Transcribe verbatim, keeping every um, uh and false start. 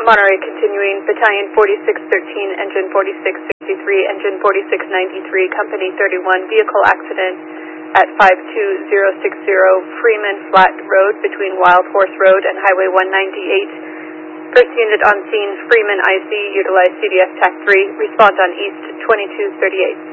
Monterey continuing, Battalion forty-six thirteen, Engine forty-six sixty-three, Engine forty-six ninety-three, Company thirty-one, vehicle accident at five two zero six zero Freeman Flat Road between Wild Horse Road and Highway one ninety-eight. First unit on scene, Freeman I C, utilize C D F TAC three, respond on East twenty-two thirty-eight.